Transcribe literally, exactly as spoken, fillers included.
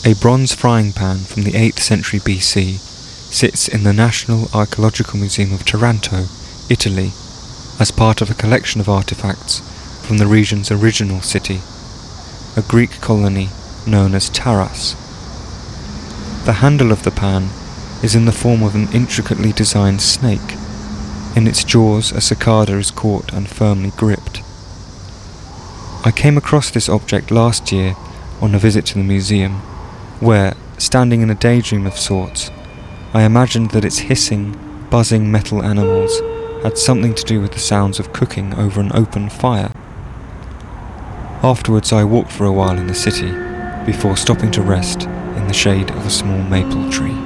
A bronze frying pan from the eighth century B C sits in the National Archaeological Museum of Taranto, Italy, as part of a collection of artifacts from the region's original city, a Greek colony known as Taras. The handle of the pan is in the form of an intricately designed snake. In its jaws a cicada is caught and firmly gripped. I came across this object last year on a visit to the museum, where, standing in a daydream of sorts, I imagined that its hissing, buzzing metal animals had something to do with the sounds of cooking over an open fire. Afterwards I walked for a while in the city, before stopping to rest in the shade of a small maple tree.